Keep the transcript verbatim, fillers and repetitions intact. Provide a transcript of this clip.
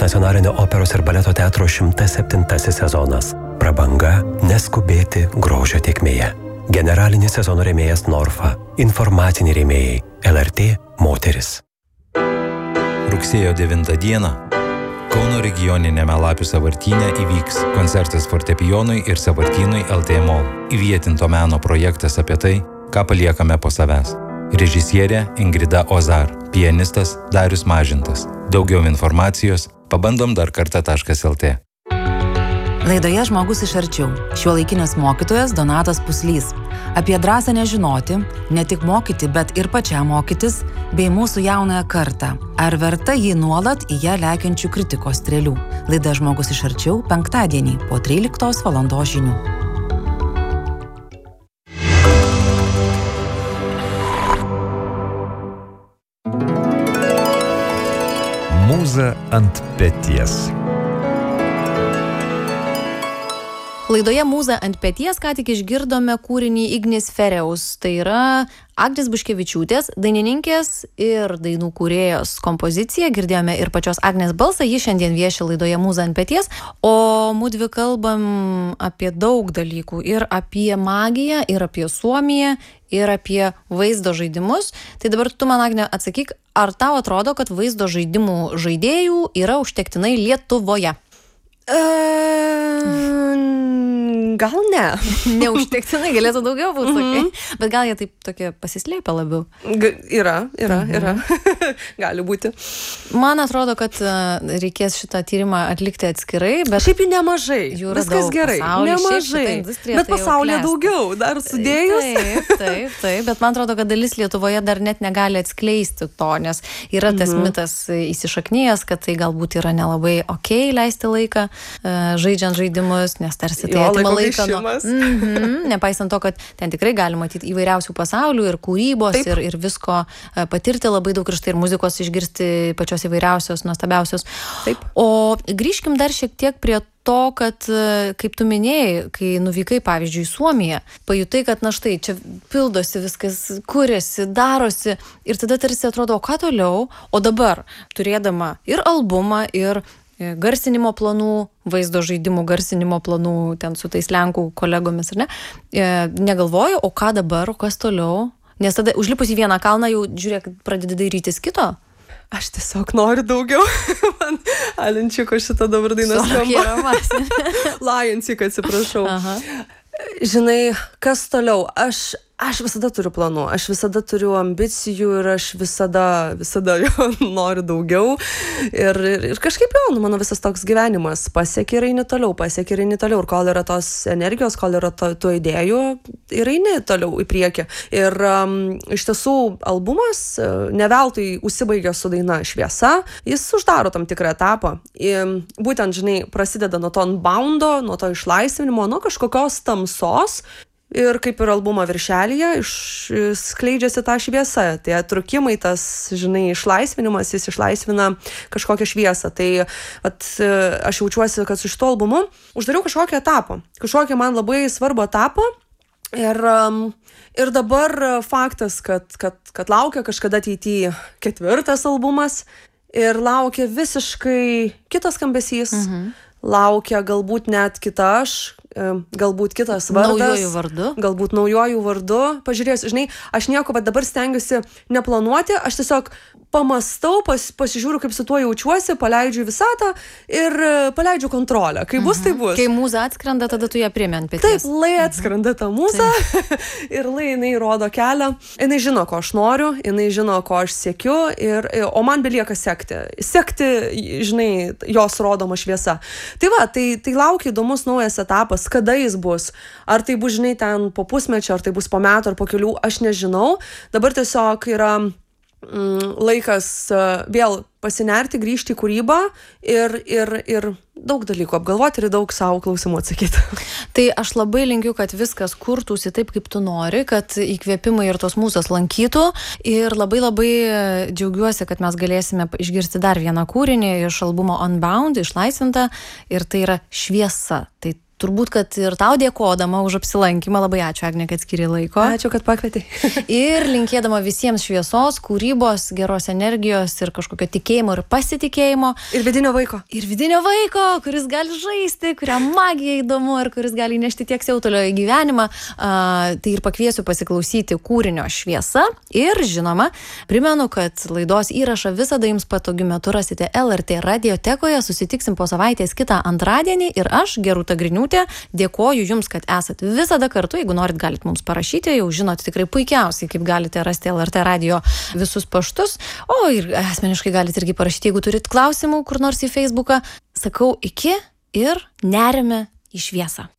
nacionalinio operos ir baleto teatro šimtas septintasis sezonas. Prabanga neskubėti grožio tėkmėje. Generalinis sezono rėmėjas Norfa. Informaciniai rėmėjai L R T Moteris. Rugsėjo devintą dieną Kauno regioninėme Lapių sąvartyne įvyks koncertas fortepijonui ir sąvartynui L T Mol. Įvietinto meno projektas apie tai, ką paliekame po savęs. Režisierė Ingrida Ozar, pianistas Darius Mažintas. Daugiau informacijos pabandom dar kartą taškas L T. Laidoje Žmogus iš arčiau. Šiuolaikinis mokytojas Donatas Puslys. Apie drąsą nežinoti, ne tik mokyti, bet ir pačiam mokytis, bei mūsų jaunąją kartą. Ar verta jį nuolat į ją lekiančių kritikos strėlių? Laida Žmogus iš arčiau penktadienį po tryliktos valandos žinių. Mūza ant peties. Laidoje Mūza ant peties ką tik išgirdome kūrinį Ignis Fereus. Tai yra Agnės Buškevičiūtės, dainininkės ir dainų kūrėjos kompoziciją. Girdėjome ir pačios Agnės balsą, ji šiandien vieši laidoje Mūza ant peties. O mudvi kalbam apie daug dalykų. Ir apie magiją, ir apie Suomiją, ir apie vaizdo žaidimus. Tai dabar tu man, Agne, atsakyk, ar tau atrodo, kad vaizdo žaidimų žaidėjų yra užtektinai Lietuvoje? Gal ne. Neužtektinai, galėtų daugiau būti, mm-hmm. sakai. Bet gal jie taip tokie pasislėpia labiau. G- yra, yra, Mhm. yra. Gali būti. Man atrodo, kad uh, reikės šitą tyrimą atlikti atskirai, bet Šiaip jų nemažai. jų yra Viskas daug gerai. pasauly, šiaip Nemažai. šita industrija Bet tai jau pasaulyje klesti. daugiau. Dar sudėjus. Taip, taip, taip, bet man atrodo, kad dalis Lietuvoje dar net negali atskleisti to, nes yra tas Mhm. mitas įsišaknijęs, kad tai galbūt yra nelabai okei leisti laiką uh, žaidžiant žaidimus, nes tarsi tai Jo, atima laiko laiką nuo... gaišimas. Mhm, nepaisant to, kad ten tikrai galima matyti įvairiausių pasaulių ir kūrybos Taip. ir, ir visko e, patirti labai daug ir štai ir muzikos išgirsti pačios įvairiausios, nuostabiausios. Taip. O grįžkim dar šiek tiek prie to, kad, e, kaip tu minėjai, kai nuvykai, pavyzdžiui, į Suomiją, pajutai, kad na štai, čia pildosi viskas, kuriasi, darosi ir tada tarsi atrodo, o ką toliau, o dabar turėdama ir albumą, ir garsinimo planų, vaizdo žaidimų garsinimo planų ten su tais Lenkų kolegomis, ar ne? E, negalvoju, o ką dabar, o kas toliau? Nes tada užlipus į vieną kalną jau, žiūrėk, pradedi dairytis kito. Aš tiesiog noriu daugiau. Man Alenčiuko šitą dabar dainą skamba. Lajansik, atsiprašau. Aha. Žinai, kas toliau? Aš, aš visada turiu planų, aš visada turiu ambicijų ir aš visada, visada jo noriu daugiau. Ir, ir, ir kažkaip jau, nu, mano visas toks gyvenimas pasiekia ir eini toliau, pasiekia ir eini toliau. Ir kol yra tos energijos, kol yra to, tų idėjų, ir eini toliau į priekį. Ir um, iš tiesų albumas uh, ne veltui užsibaigia su daina Šviesa. Jis uždaro tam tikrą etapą. Ir, būtent, žinai, prasideda nuo to unboundo, nuo to išlaisvinimo, nuo kažkokios tamsos. Ir kaip ir albumo viršelyje skleidžiasi tą šviesą. Tie trukimai, tas, žinai, išlaisvinimas, jis išlaisvina kažkokią šviesą. Tai at, aš jaučiuosi, kad su šituo albumu uždariau kažkokią etapą. Kažkokią man labai svarbų etapą. Ir, ir dabar faktas, kad, kad, kad laukia kažkada ateityje ketvirtas albumas ir laukia visiškai kitas skambesys. Mhm. Laukia galbūt net kita aš, galbūt kitas vardas. Naujojų vardu. Galbūt naujojų vardu. Pažiūrėsiu, žinai, aš nieko, bet dabar stengiuosi neplanuoti, aš tiesiog pamastau, pas, pasižiūriu, kaip su tuo jaučiuosi, paleidžiu į visatą ir paleidžiu kontrolę. Kai bus, tai bus. Kai mūza atskrenda, tada tu ją priemi ant peties. Taip, lai atskrenda ta mūza ir lai jinai rodo kelią. Jinai žino, ko aš noriu, jinai žino, ko aš siekiu, ir, o man belieka sekti. Sekti, žinai, jos rodoma šviesa. Tai va, tai, tai laukia įdomus naujas etapas, kada jis bus. Ar tai bus, žinai, ten po pusmečio, ar tai bus po metų, ar po kelių, aš nežinau. Dabar tiesiog yra mm, laikas uh, vėl pasinerti, grįžti į kūrybą ir, ir, ir daug dalykų apgalvoti ir daug savo klausimų atsakyti. Tai aš labai linkiu, kad viskas kurtųsi taip, kaip tu nori, kad įkvėpimai ir tos mūzos lankytų. Ir labai labai džiaugiuosi, kad mes galėsime išgirsti dar vieną kūrinį iš albumo Unbound, išlaisvintą. Ir tai yra Šviesa. Tai turbūt, kad ir tau dėkodama už apsilankymą, labai ačiū, Agne, kad skiri laiko. Ačiū, kad pakvietei. Ir linkėdama visiems šviesos, kūrybos, geros energijos ir kažkokio tikėjimo ir pasitikėjimo. Ir vidinio vaiko. Ir vidinio vaiko, kuris gali žaisti, kuriam magija įdomu ir kuris gali nešti tiek siautulio į gyvenimą. A, tai ir pakviesiu pasiklausyti kūrinio Šviesa. Ir žinoma, primenu, kad laidos įrašą visada jums patogiu metu rasite L R T radiotekoje. Susitiksim po savaitės kitą antradienį ir aš, Gerūta Griniūtė, dėkoju jums, kad esat visada kartu. Jeigu norit, galit mums parašyti, jau žinot tikrai puikiausiai, kaip galite rasti L R T radio visus paštus. O ir asmeniškai galite irgi parašyti, jeigu turit klausimų kur nors į Facebooką. Sakau iki ir nerime į šviesą.